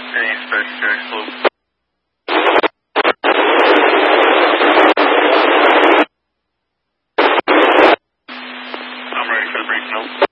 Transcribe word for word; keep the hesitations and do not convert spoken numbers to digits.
Any stationary slope. I'm ready for the break note.